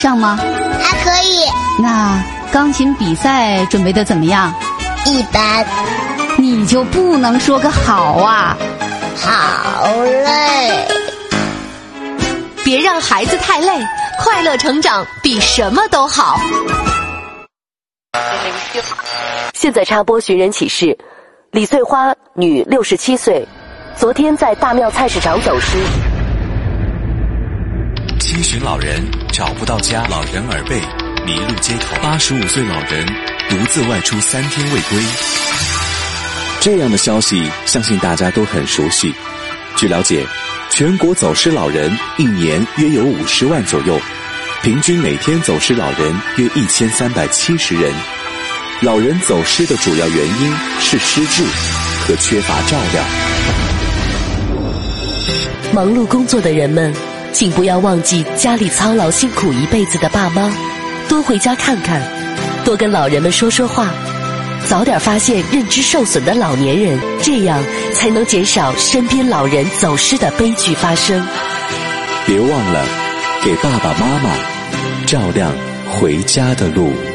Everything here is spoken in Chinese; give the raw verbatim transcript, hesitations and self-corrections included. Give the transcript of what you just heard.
上吗？ 还可以。 那钢琴比赛准备的怎么样？ 一般。 你就不能说个好啊？ 好累。 别让孩子太累，快乐成长比什么都好。 现在插播寻人启事：李穗花，女，六十七岁，昨天在大庙菜市场走失。 七旬老人找不到家，老人耳背，迷路街头。八十五岁老人独自外出三天未归。 这样的消息，相信大家都很熟悉。据了解，全国走失老人一年约有五十万左右，平均每天走失老人约一千三百七十人。老人走失的主要原因是失智和缺乏照料。 忙碌工作的人们，请不要忘记家里操劳辛苦一辈子的爸妈，多回家看看，多跟老人们说说话，早点发现认知受损的老年人，这样才能减少身边老人走失的悲剧发生。 别忘了给爸爸妈妈照亮回家的路。